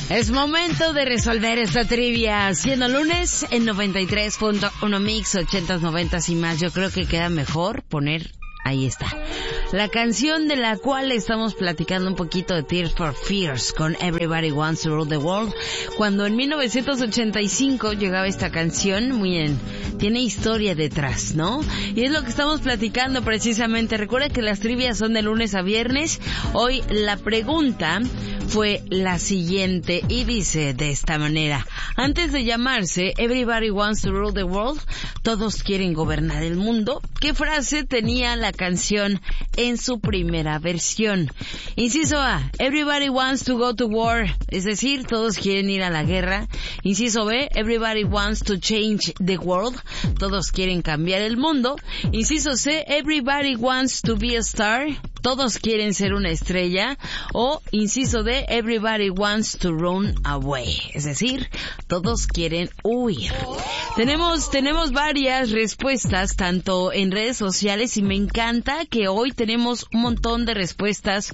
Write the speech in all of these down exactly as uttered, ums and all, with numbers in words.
Es momento de resolver esta trivia. Siendo lunes en noventa y tres punto uno Mix, ochentas, noventas y más. Yo creo que queda mejor poner... Ahí está. La canción de la cual estamos platicando un poquito de Tears for Fears con Everybody Wants to Rule the World. Cuando en mil novecientos ochenta y cinco llegaba esta canción, muy bien, tiene historia detrás, ¿no? Y es lo que estamos platicando precisamente. Recuerda que las trivias son de lunes a viernes. Hoy la pregunta fue la siguiente y dice de esta manera. Antes de llamarse Everybody Wants to Rule the World, todos quieren gobernar el mundo, ¿qué frase tenía la canción en su primera versión? Inciso A, Everybody wants to go to war, es decir, todos quieren ir a la guerra. Inciso B, Everybody wants to change the world, todos quieren cambiar el mundo. Inciso C, Everybody wants to be a star, todos quieren ser una estrella. O inciso D, Everybody wants to run away, es decir, todos quieren huir. Tenemos, tenemos varias respuestas, tanto en redes sociales, y me encanta que hoy tenemos un montón de respuestas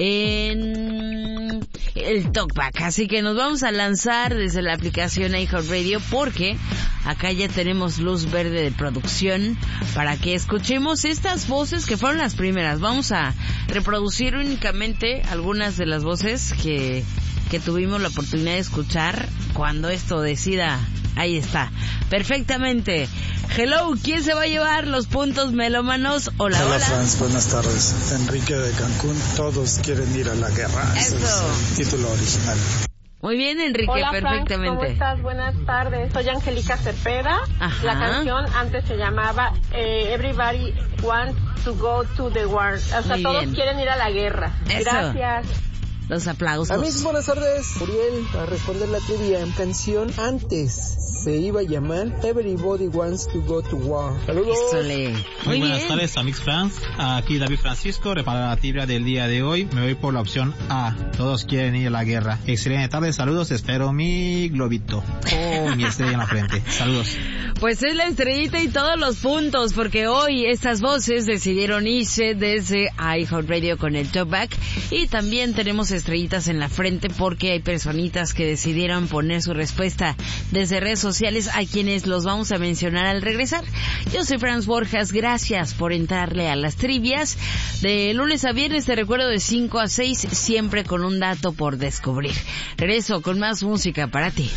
en el Talkback. Así que nos vamos a lanzar desde la aplicación iHeartRadio, porque acá ya tenemos luz verde de producción para que escuchemos estas voces que fueron las primeras. Vamos a reproducir únicamente algunas de las voces que, que tuvimos la oportunidad de escuchar cuando esto decida. Ahí está, perfectamente. Hello, ¿quién se va a llevar los puntos melómanos? Hola, hola. Hola, Franz, buenas tardes. Enrique de Cancún, todos quieren ir a la guerra. Eso. Ese es el título original. Muy bien, Enrique, hola, perfectamente. Franz, ¿cómo estás? Buenas tardes. Soy Angélica Cepeda. Ajá. La canción antes se llamaba eh, Everybody Wants to Go to the War. O sea, Muy todos bien. quieren ir a la guerra. Eso. Gracias. Los aplausos. Amigos, buenas tardes. Uriel, para responder la trivia, canción antes se iba a llamar Everybody Wants to Go to War. Saludos. Éxole. Muy, Muy buenas bien. tardes, amigos fans. Aquí David Francisco, para la trivia del día de hoy. Me voy por la opción A. Todos quieren ir a la guerra. Excelente tarde, saludos. Espero mi globito. Oh, mi estrella en la frente. Saludos. Pues es la estrellita y todos los puntos, porque hoy estas voces decidieron irse desde iHeartRadio con el Talkback, y también tenemos estrellitas en la frente porque hay personitas que decidieron poner su respuesta desde redes sociales, a quienes los vamos a mencionar al regresar. Yo soy Franz Borjas, gracias por entrarle a las trivias. De lunes a viernes te recuerdo de cinco a seis, siempre con un dato por descubrir. Regreso con más música para ti.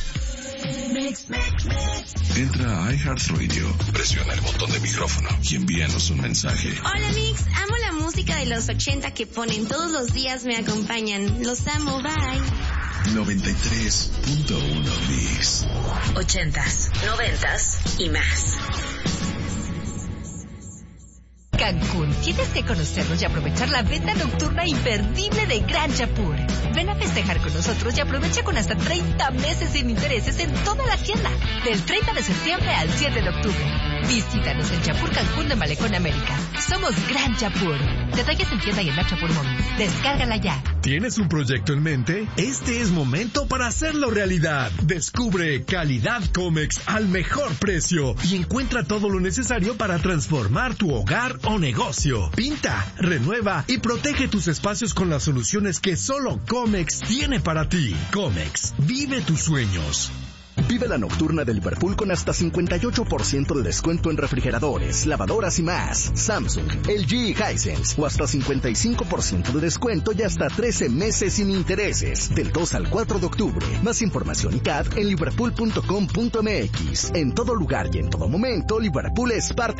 Entra a iHeartRadio, presiona el botón de micrófono y envíanos un mensaje. Hola Mix, amo la música de los ochenta que ponen todos los días, me acompañan. Los amo, bye. noventa y tres punto uno Mix. Ochentas, noventas y más. Cancún, tienes que conocernos y aprovechar la venta nocturna imperdible de Gran Chapur. Ven a festejar con nosotros y aprovecha con hasta treinta meses sin intereses en toda la tienda, del treinta de septiembre al siete de octubre. Visítanos en Chapur Cancún de Malecón América. Somos Gran Chapur. Detalles en tienda y en la Chapur Móvil. Descárgala ya. ¿Tienes un proyecto en mente? Este es momento para hacerlo realidad. Descubre Calidad Comex al mejor precio y encuentra todo lo necesario para transformar tu hogar o negocio. Pinta, renueva y protege tus espacios con las soluciones que solo Comex tiene para ti. Comex, vive tus sueños. Vive la nocturna de Liverpool con hasta cincuenta y ocho por ciento de descuento en refrigeradores, lavadoras y más. Samsung, L G y Hisense. O hasta cincuenta y cinco por ciento de descuento y hasta trece meses sin intereses. Del dos al cuatro de octubre. Más información y C A D en liverpool punto com punto m x. En todo lugar y en todo momento, Liverpool es parte